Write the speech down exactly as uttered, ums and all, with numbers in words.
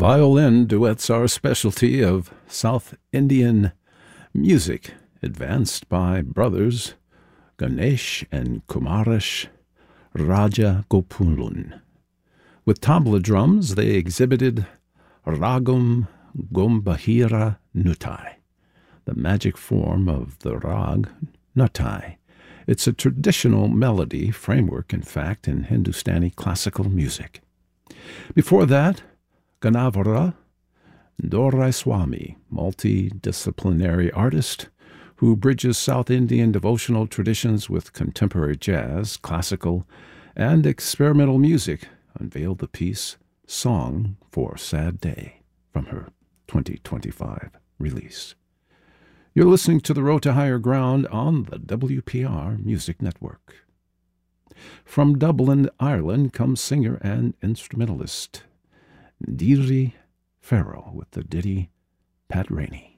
Violin duets are a specialty of South Indian music, advanced by brothers Ganesh and Kumaresh Raja Gopulun. With tabla drums, they exhibited Ragam Gombhira Nutai, the magic form of the rag Nutai. It's a traditional melody framework, in fact, in Hindustani classical music. Before that, Ganavara Doraiswamy, multidisciplinary artist who bridges South Indian devotional traditions with contemporary jazz, classical, and experimental music, unveiled the piece Song for Sad Day from her twenty twenty-five release. You're listening to The Road to Higher Ground on the W P R Music Network. From Dublin, Ireland, comes singer and instrumentalist Deirdre Farrell with the ditty Pat Rainey.